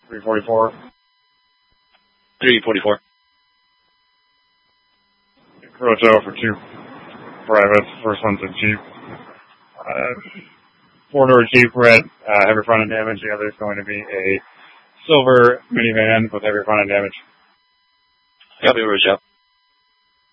344. 344. Croto for 2 privates. First one's a Jeep. 4-door Jeep, red, heavy front end damage. The other is going to be a silver minivan with heavy front end damage. Copy, Rochelle.